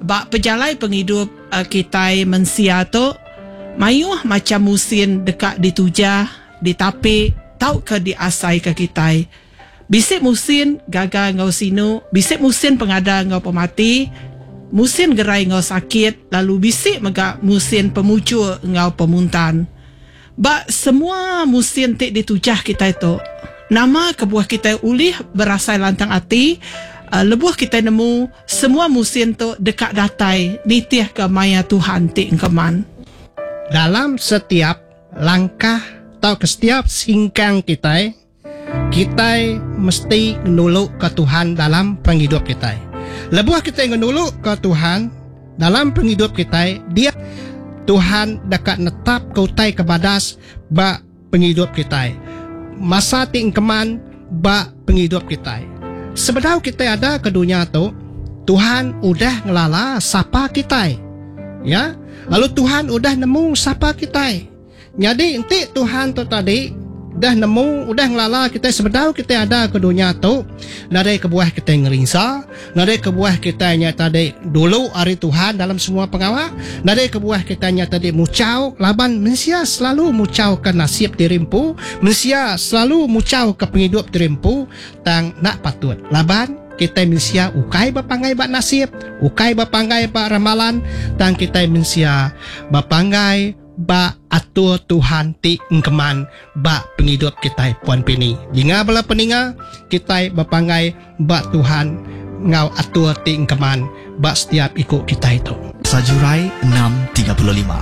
bak pejalai penghidup kita manusia tu mayuh macam musim dekat ditujah, ditapik, tau ke diasai ke kita. Bisik musim gagal ngau sinu, bisik musim pengada ngau pemati, musim gerai ngau sakit, lalu bisik megak musim pemucul ngau pemuntan. Bak semua musim tik ditujah kita itu, nama kebuah kita ulih berasai lantang hati, lebuh kita nemu semua musim tu dekat datai nitiah ke maya Tuhan tik engkeman. Dalam setiap langkah atau ke setiap singkang kita mesti menuluk ke Tuhan dalam penghidup kita. Lebuh kita menuluk ke Tuhan dalam penghidup kita, dia Tuhan dekat netap kautai kebadas bak penghidup kita. Masa tingkeman bak penghidup kita. Sebenarnya kita ada ke dunia tu, Tuhan udah ngelala sapa kita. Ya, lalu Tuhan udah nemu sapa kita. Jadi nanti Tuhan tu tadi dah nemu, udah ngelala kita. Sebenarnya kita ada ke dunia tu, dari kebuah kita ngerisa, dari kebuah kita nya tadi dulu hari Tuhan dalam semua pengawal, dari kebuah kita nya tadi mucau laban manusia selalu mucau ke nasib dirimpu, manusia selalu mucau ke penghidup dirimpu, tang nak patut laban kita manusia ukai bapangai bak nasib, ukai bapangai bak ramalan, dan kita manusia bapangai bak atur Tuhan ti engkeman bak penghidup kita puan pini. Jika bala peninga kita bapangai bak Tuhan ngau atur ti engkeman bak setiap ikut kita itu. Sajurai 635